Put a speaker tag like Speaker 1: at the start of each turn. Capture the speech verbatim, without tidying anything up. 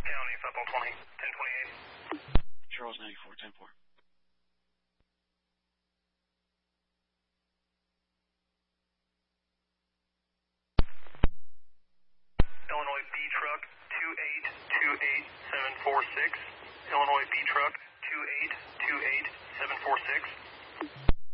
Speaker 1: County, Football twenty, ten twenty-eight.
Speaker 2: Charles ninety-four, ten four.
Speaker 1: Illinois B truck two eight two eight seven four six. Illinois B truck two eight two eight seven four six.